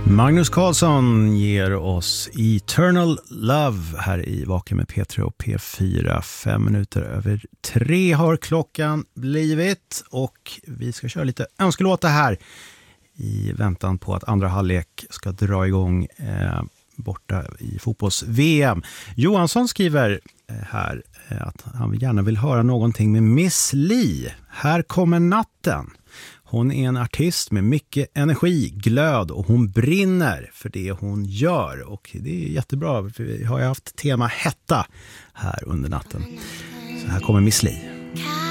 Magnus Carlsson ger oss Eternal Love här i Vaken med P3 och P4. 5:05 har klockan blivit och vi ska köra lite önskelåtar här i väntan på att andra halvlek ska dra igång borta i fotbolls-VM. Johansson skriver här att han gärna vill höra någonting med Miss Li. Här kommer natten. Hon är en artist med mycket energi, glöd och hon brinner för det hon gör. Och det är jättebra, vi har ju haft tema hetta här under natten. Så här kommer Miss Li.